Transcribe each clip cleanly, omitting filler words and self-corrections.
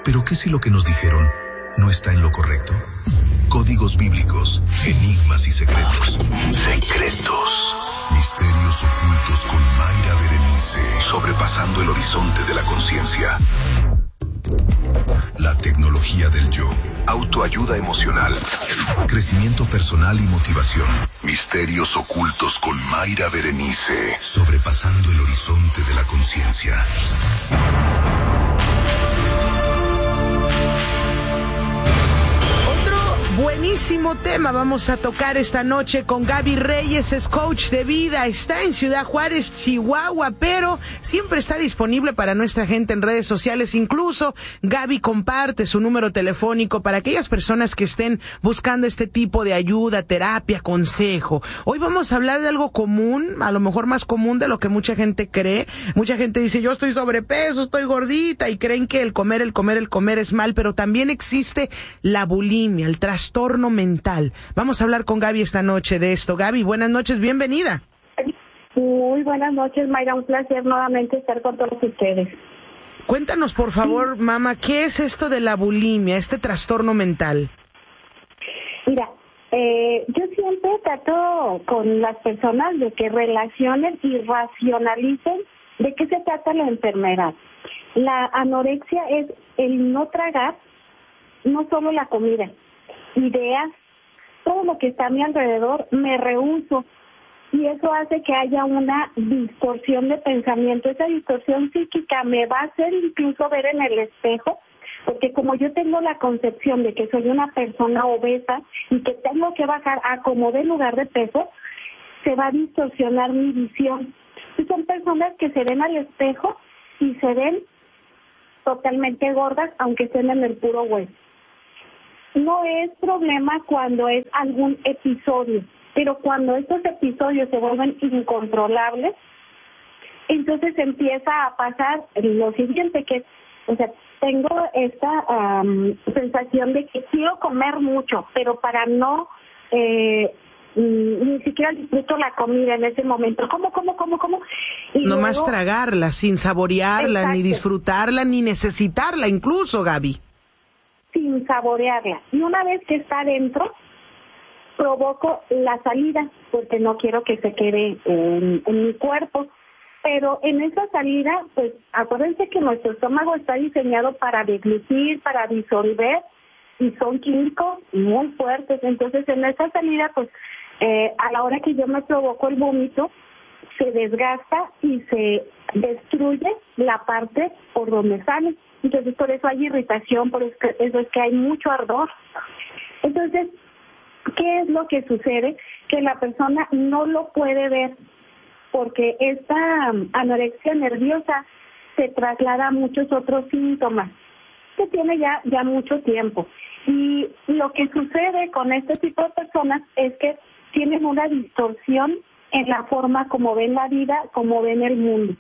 Pero ¿qué si lo que nos dijeron no está en lo correcto? Códigos bíblicos, enigmas y secretos. Secretos. Misterios ocultos con Mayra Berenice. Sobrepasando el horizonte de la conciencia. La tecnología del yo. Autoayuda emocional. Crecimiento personal y motivación. Misterios ocultos con Mayra Berenice. Sobrepasando el horizonte de la conciencia. Buenísimo tema vamos a tocar esta noche con Gaby Reyes, es coach de vida, está en Ciudad Juárez, Chihuahua, pero siempre está disponible para nuestra gente en redes sociales. Incluso Gaby comparte su número telefónico para aquellas personas que estén buscando este tipo de ayuda, terapia, consejo. Hoy vamos a hablar de algo común, a lo mejor más común de lo que mucha gente cree. Mucha gente dice, yo estoy sobrepeso, estoy gordita, y creen que el comer es mal, pero también existe la bulimia, el trastorno mental. Vamos a hablar con Gaby esta noche de esto. Gaby, buenas noches, bienvenida. Muy buenas noches, Mayra, un placer nuevamente estar con todos ustedes. Cuéntanos, por favor, mamá, ¿qué es esto de la bulimia, este trastorno mental? Mira, yo siempre trato con las personas de que relacionen y racionalicen de qué se trata la enfermedad. La anorexia es el no tragar, no solo la comida, ideas, todo lo que está a mi alrededor, me rehúso, y eso hace que haya una distorsión de pensamiento. Esa distorsión psíquica me va a hacer incluso ver en el espejo, porque como yo tengo la concepción de que soy una persona obesa y que tengo que bajar a como de lugar de peso, se va a distorsionar mi visión. Y son personas que se ven al espejo y se ven totalmente gordas, aunque estén en el puro hueso. No es problema cuando es algún episodio, pero cuando estos episodios se vuelven incontrolables, entonces empieza a pasar lo siguiente, que tengo esta sensación de que quiero comer mucho, pero para no, ni siquiera disfruto la comida en ese momento. ¿Cómo? Y nomás luego, tragarla, sin saborearla, exacto, ni disfrutarla, ni necesitarla incluso, Gaby. Sin saborearla. Y una vez que está adentro, provoco la salida, porque no quiero que se quede en mi cuerpo. Pero en esa salida, pues acuérdense que nuestro estómago está diseñado para deglutir, para disolver, y son químicos muy fuertes. Entonces en esa salida, pues a la hora que yo me provoco el vómito, se desgasta y se destruye la parte por donde sale. Entonces por eso hay irritación, por eso es que hay mucho ardor. Entonces, ¿qué es lo que sucede? Que la persona no lo puede ver, porque esta anorexia nerviosa se traslada a muchos otros síntomas que tiene ya mucho tiempo. Y lo que sucede con este tipo de personas es que tienen una distorsión en la forma como ven la vida, como ven el mundo.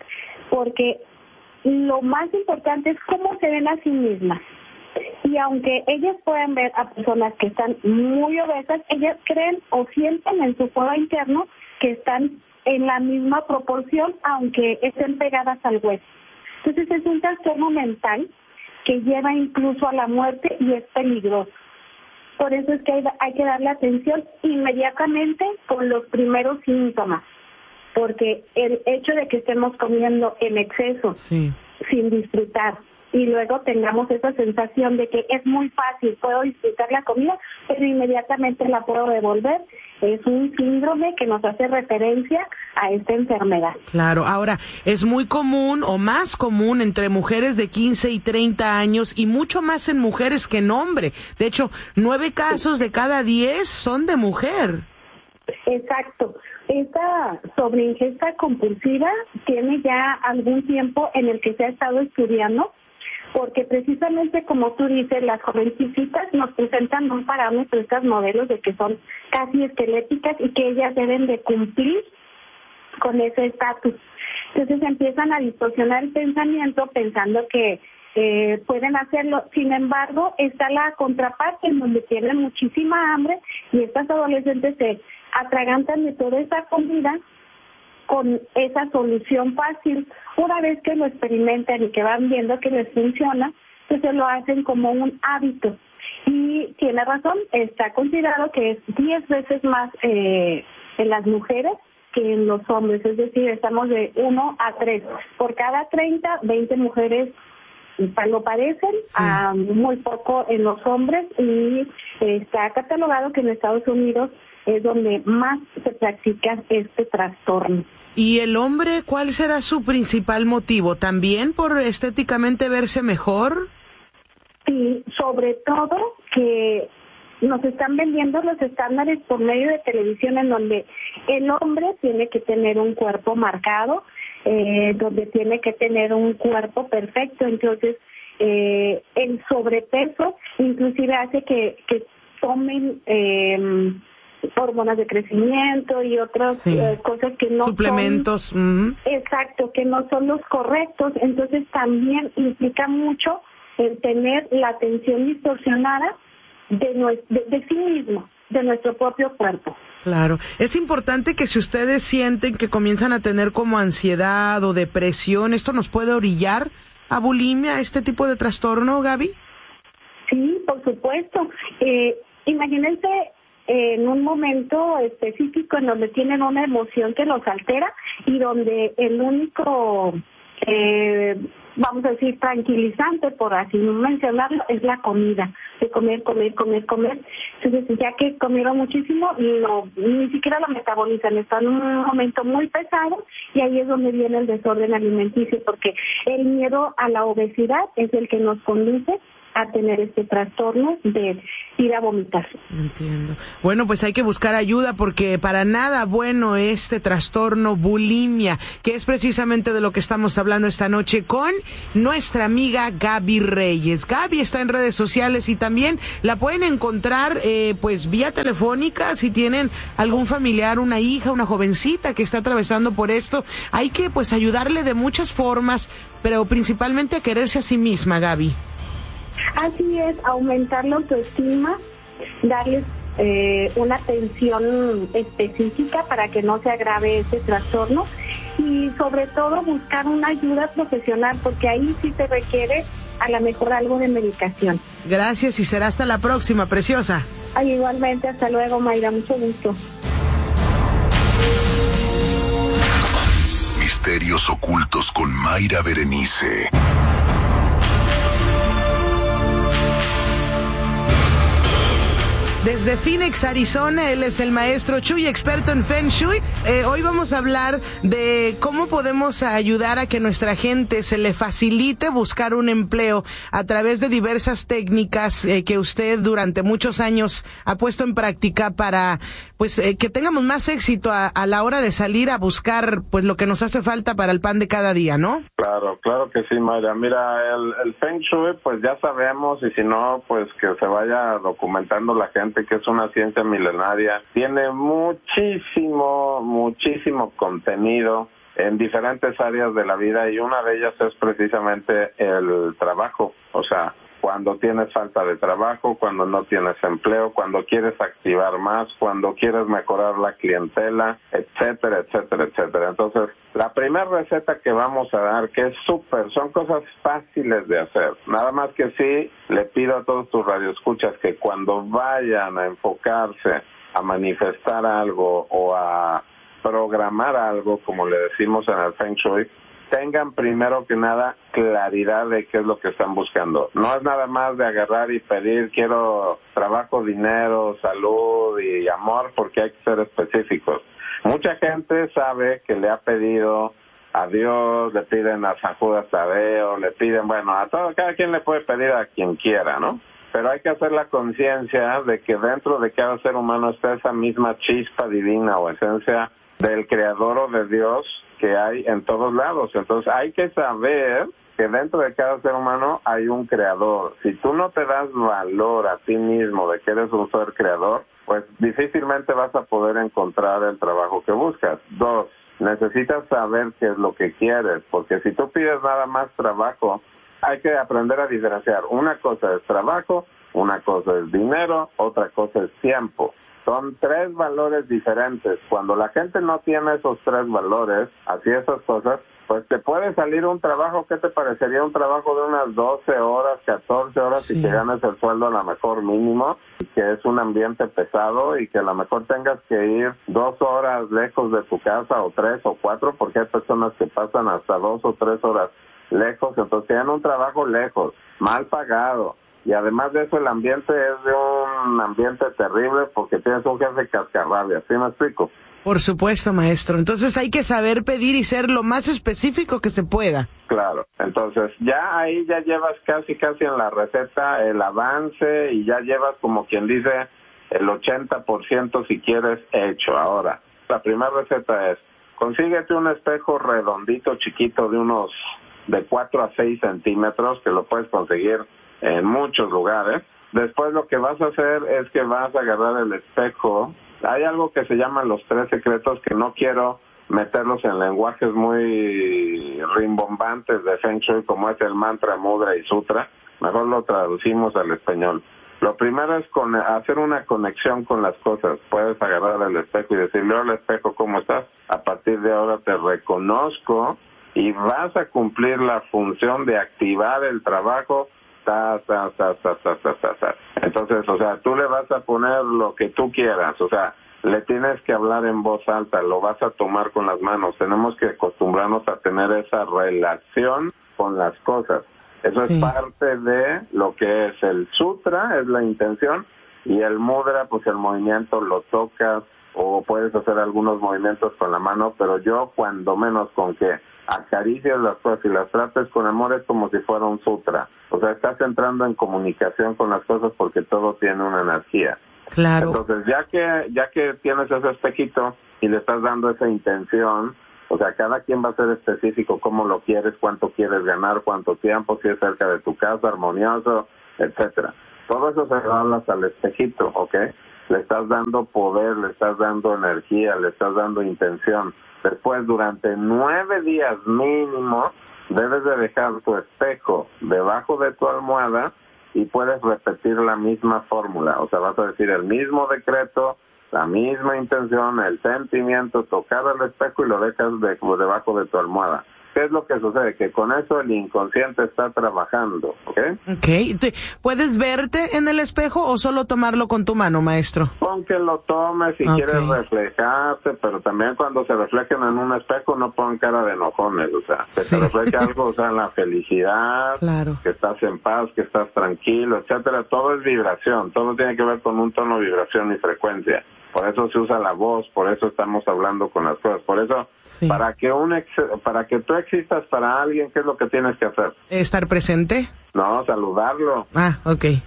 Porque lo más importante es cómo se ven a sí mismas. Y aunque ellas pueden ver a personas que están muy obesas, ellas creen o sienten en su foro interno que están en la misma proporción, aunque estén pegadas al hueso. Entonces es un trastorno mental que lleva incluso a la muerte y es peligroso. Por eso es que hay que darle atención inmediatamente con los primeros síntomas, porque el hecho de que estemos comiendo en exceso, sí, sin disfrutar, y luego tengamos esa sensación de que es muy fácil, puedo disfrutar la comida, pero inmediatamente la puedo devolver, es un síndrome que nos hace referencia a esta enfermedad. Claro, ahora, es muy común o más común entre mujeres de 15 y 30 años y mucho más en mujeres que en hombre. De hecho, 9 casos de cada 10 son de mujer. Exacto. Esta sobreingesta compulsiva tiene ya algún tiempo en el que se ha estado estudiando, porque precisamente como tú dices, las jovencitas nos presentan un parámetro, estas modelos de que son casi esqueléticas y que ellas deben de cumplir con ese estatus. Entonces empiezan a distorsionar el pensamiento pensando que pueden hacerlo. Sin embargo, está la contraparte en donde tienen muchísima hambre y estas adolescentes se atragantan de toda esa comida con esa solución fácil. Una vez que lo experimentan y que van viendo que les funciona, Entonces lo hacen como un hábito. Y tiene razón, está considerado que es 10 veces más en las mujeres que en los hombres, es decir, estamos de 1 a 3. Por cada 30, 20 mujeres lo padecen, sí. Muy poco en los hombres, y está catalogado que en Estados Unidos es donde más se practica este trastorno. ¿Y el hombre cuál será su principal motivo? ¿También por estéticamente verse mejor? Sí, sobre todo que nos están vendiendo los estándares por medio de televisión, en donde el hombre tiene que tener un cuerpo marcado, donde tiene que tener un cuerpo perfecto. Entonces el sobrepeso inclusive hace que tomen hormonas de crecimiento y otras cosas que no suplementos son, exacto, que no son los correctos. Entonces también implica mucho el tener la atención distorsionada de sí mismo, de nuestro propio cuerpo. Claro. Es importante que si ustedes sienten que comienzan a tener como ansiedad o depresión, ¿esto nos puede orillar a bulimia, a este tipo de trastorno, Gaby? Sí, por supuesto. Imagínense en un momento específico en donde tienen una emoción que los altera y donde el único, vamos a decir, tranquilizante, por así mencionarlo, es la comida, de comer. Entonces, ya que comieron muchísimo, ni siquiera lo metabolizan, están en un momento muy pesado, y ahí es donde viene el desorden alimenticio, porque el miedo a la obesidad es el que nos conduce a tener este trastorno de ir a vomitar. Entiendo. Bueno, pues hay que buscar ayuda, porque para nada bueno este trastorno bulimia, que es precisamente de lo que estamos hablando esta noche con nuestra amiga Gaby Reyes. Gaby está en redes sociales y también la pueden encontrar pues vía telefónica si tienen algún familiar, una hija, una jovencita que está atravesando por esto. Hay que pues ayudarle de muchas formas, pero principalmente a quererse a sí misma, Gaby. Así es, aumentar la autoestima, darles una atención específica para que no se agrave este trastorno, y sobre todo buscar una ayuda profesional, porque ahí sí se requiere a lo mejor algo de medicación. Gracias, y será hasta la próxima, preciosa. Ay, igualmente, hasta luego, Mayra, mucho gusto. Misterios ocultos con Mayra Berenice. Desde Phoenix, Arizona, él es el maestro Chuy, experto en Feng Shui. Hoy vamos a hablar de cómo podemos ayudar a que nuestra gente se le facilite buscar un empleo a través de diversas técnicas que usted durante muchos años ha puesto en práctica para pues que tengamos más éxito a la hora de salir a buscar pues lo que nos hace falta para el pan de cada día, ¿no? Claro que sí, Mayra. Mira, el Feng Shui pues ya sabemos, y si no pues que se vaya documentando la gente, que es una ciencia milenaria. Tiene muchísimo contenido en diferentes áreas de la vida, y una de ellas es precisamente el trabajo. O sea, cuando tienes falta de trabajo, cuando no tienes empleo, cuando quieres activar más, cuando quieres mejorar la clientela, etcétera. Entonces, la primera receta que vamos a dar, que es son cosas fáciles de hacer. Nada más que sí, le pido a todos tus radioescuchas que cuando vayan a enfocarse a manifestar algo o a programar algo, como le decimos en el Feng Shui, tengan primero que nada claridad de qué es lo que están buscando. No es nada más de agarrar y pedir, quiero trabajo, dinero, salud y amor, porque hay que ser específicos. Mucha gente sabe que le ha pedido a Dios, le piden a San Judas Tadeo, le piden, bueno, a todo, cada quien le puede pedir a quien quiera, ¿no? Pero hay que hacer la conciencia de que dentro de cada ser humano está esa misma chispa divina o esencia del Creador o de Dios que hay en todos lados. Entonces hay que saber que dentro de cada ser humano hay un creador. Si tú no te das valor a ti mismo de que eres un ser creador, pues difícilmente vas a poder encontrar el trabajo que buscas. 2, necesitas saber qué es lo que quieres, porque si tú pides nada más trabajo, hay que aprender a diferenciar. Una cosa es trabajo, una cosa es dinero, otra cosa es tiempo. Son 3 valores diferentes. Cuando la gente no tiene esos 3 valores, así esas cosas, pues te puede salir un trabajo, ¿qué te parecería? Un trabajo de unas 12 horas, 14 horas y que ganes el sueldo a lo mejor mínimo, y que es un ambiente pesado y que a lo mejor tengas que ir 2 horas lejos de tu casa o 3 o 4, porque hay personas que pasan hasta 2 o 3 horas lejos, entonces tienen un trabajo lejos, mal pagado, y además de eso el ambiente es de un ambiente terrible porque tienes un jefe cascarrabias, ¿sí me explico? Por supuesto, maestro. Entonces hay que saber pedir y ser lo más específico que se pueda. Claro, entonces ya ahí ya llevas casi en la receta el avance y ya llevas, como quien dice, el 80% si quieres hecho. Ahora, la primera receta es, consíguete un espejo redondito, chiquito, de 4 a 6 centímetros, que lo puedes conseguir en muchos lugares. Después lo que vas a hacer es que vas a agarrar el espejo. Hay algo que se llama los 3 secretos, que no quiero meterlos en lenguajes muy rimbombantes de Feng Shui, como es el mantra, mudra y sutra. Mejor lo traducimos al español. Lo primero es hacer una conexión con las cosas. Puedes agarrar el espejo y decirle, hola espejo, ¿cómo estás? A partir de ahora te reconozco y vas a cumplir la función de activar el trabajo. Entonces, o sea, tú le vas a poner lo que tú quieras, o sea, le tienes que hablar en voz alta, lo vas a tomar con las manos. Tenemos que acostumbrarnos a tener esa relación con las cosas. Eso es parte de lo que es el sutra, es la intención, y el mudra, pues el movimiento lo tocas o puedes hacer algunos movimientos con la mano, pero yo cuando menos con que acaricias las cosas y las trates con amor es como si fuera un sutra. O sea, estás entrando en comunicación con las cosas porque todo tiene una energía. Claro. Entonces, ya que tienes ese espejito y le estás dando esa intención, o sea, cada quien va a ser específico cómo lo quieres, cuánto quieres ganar, cuánto tiempo, si es cerca de tu casa, armonioso, etcétera. Todo eso se lo hablas al espejito, ¿ok? Le estás dando poder, le estás dando energía, le estás dando intención. Después, durante 9 días mínimo, debes de dejar tu espejo debajo de tu almohada y puedes repetir la misma fórmula. O sea, vas a decir el mismo decreto, la misma intención, el sentimiento, tocar el espejo y lo dejas debajo de tu almohada. ¿Qué es lo que sucede? Que con eso el inconsciente está trabajando, ¿ok? Ok. ¿Puedes verte en el espejo o solo tomarlo con tu mano, maestro? Pon que lo tomes si quieres reflejarte, pero también cuando se reflejen en un espejo no pon cara de enojones, o sea, que te refleje algo, o sea, la felicidad, que estás en paz, que estás tranquilo, etcétera. Todo es vibración, todo tiene que ver con un tono, vibración y frecuencia. Por eso se usa la voz, por eso estamos hablando con las cosas, por eso, para que tú existas para alguien, ¿qué es lo que tienes que hacer? ¿Estar presente? No, saludarlo. Porque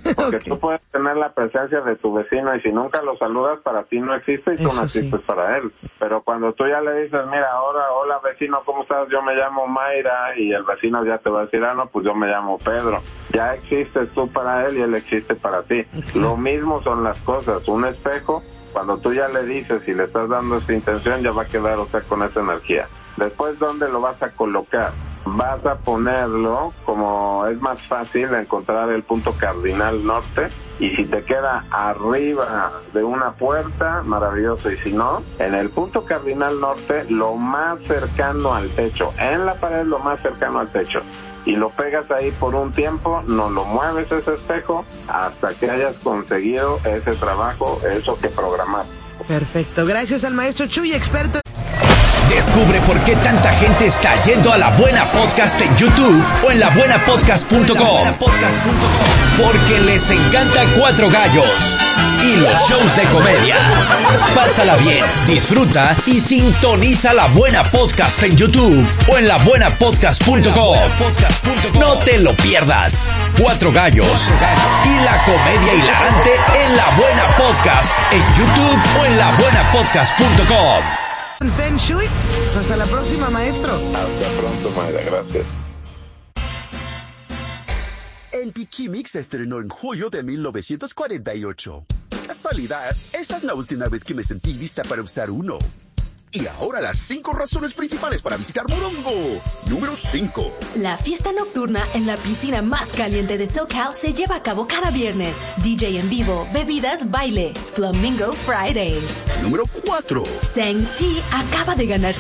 tú puedes tener la presencia de tu vecino y si nunca lo saludas, para ti no existe y tú no existes para él. Pero cuando tú ya le dices, mira, ahora, hola vecino, ¿cómo estás? Yo me llamo Mayra, y el vecino ya te va a decir, no, pues yo me llamo Pedro. Ya existes tú para él y él existe para ti. Lo mismo son las cosas. Un espejo, cuando tú ya le dices y le estás dando esa intención, ya va a quedar, o sea, con esa energía. Después, ¿dónde lo vas a colocar? Vas a ponerlo, como es más fácil encontrar el punto cardinal norte, y si te queda arriba de una puerta, maravilloso, y si no, en el punto cardinal norte, lo más cercano al techo, en la pared lo más cercano al techo, y lo pegas ahí por un tiempo, no lo mueves ese espejo hasta que hayas conseguido ese trabajo, eso que programaste. Perfecto, gracias al maestro Chuy, experto. Descubre por qué tanta gente está yendo a La Buena Podcast en YouTube o en labuenapodcast.com. Porque les encanta Cuatro Gallos y los shows de comedia. Pásala bien, disfruta y sintoniza La Buena Podcast en YouTube o en labuenapodcast.com. No te lo pierdas. Cuatro Gallos y la comedia hilarante en La Buena Podcast en YouTube o en labuenapodcast.com. Feng Shui. Hasta la próxima, maestro. Hasta pronto, Mayra. Gracias. El Piquimix se estrenó en julio de 1948. Casualidad, esta es la última vez que me sentí lista para usar uno. Y ahora las 5 razones principales para visitar Morongo. Número 5. La fiesta nocturna en la piscina más caliente de SoCal se lleva a cabo cada viernes. DJ en vivo, bebidas, baile. Flamingo Fridays. Número 4. Sang-Ti acaba de ganar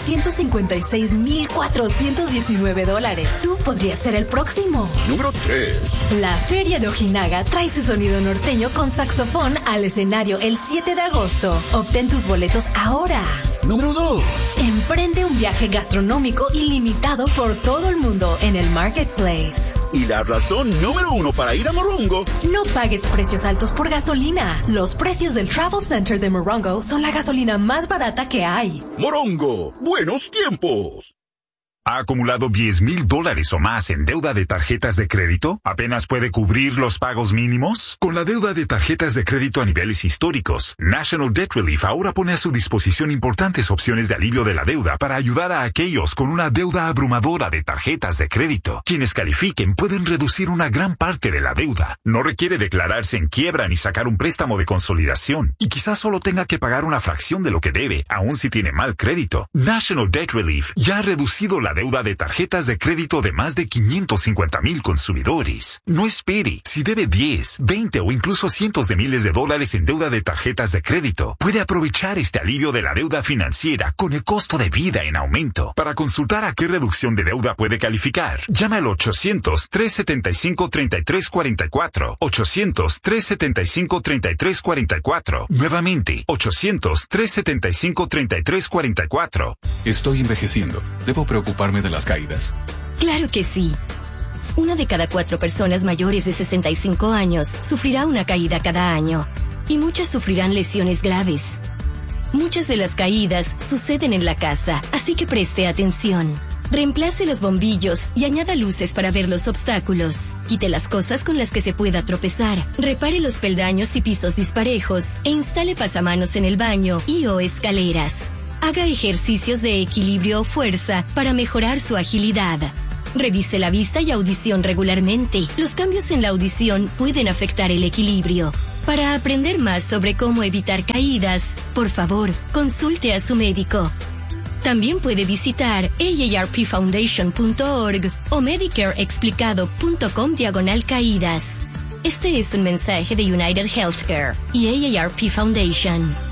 $156,419. Tú podrías ser el próximo. Número 3. La Feria de Ojinaga trae su sonido norteño con saxofón al escenario el 7 de agosto. Obtén tus boletos ahora. Número 2. Emprende un viaje gastronómico ilimitado por todo el mundo en el Marketplace. Y la razón número 1 para ir a Morongo. No pagues precios altos por gasolina. Los precios del Travel Center de Morongo son la gasolina más barata que hay. Morongo, buenos tiempos. ¿Ha acumulado $10,000 o más en deuda de tarjetas de crédito? ¿Apenas puede cubrir los pagos mínimos? Con la deuda de tarjetas de crédito a niveles históricos, National Debt Relief ahora pone a su disposición importantes opciones de alivio de la deuda para ayudar a aquellos con una deuda abrumadora de tarjetas de crédito. Quienes califiquen pueden reducir una gran parte de la deuda. No requiere declararse en quiebra ni sacar un préstamo de consolidación. Y quizás solo tenga que pagar una fracción de lo que debe, aun si tiene mal crédito. National Debt Relief ya ha reducido la deuda de tarjetas de crédito de más de 550,000 consumidores. No espere. Si debe 10, 20 o incluso cientos de miles de dólares en deuda de tarjetas de crédito, puede aprovechar este alivio de la deuda financiera con el costo de vida en aumento. Para consultar a qué reducción de deuda puede calificar, llama al 800-375-3344. 800-375-3344. Nuevamente, 800-375-3344. Estoy envejeciendo. ¿Debo preocuparme de las caídas? Claro que sí. 1 de cada 4 personas mayores de 65 años sufrirá una caída cada año. Y muchas sufrirán lesiones graves. Muchas de las caídas suceden en la casa, así que preste atención. Reemplace los bombillos y añada luces para ver los obstáculos. Quite las cosas con las que se pueda tropezar. Repare los peldaños y pisos disparejos e instale pasamanos en el baño y o escaleras. Haga ejercicios de equilibrio o fuerza para mejorar su agilidad. Revise la vista y audición regularmente. Los cambios en la audición pueden afectar el equilibrio. Para aprender más sobre cómo evitar caídas, por favor, consulte a su médico. También puede visitar aarpfoundation.org o medicareexplicado.com/caídas. Este es un mensaje de United Healthcare y AARP Foundation.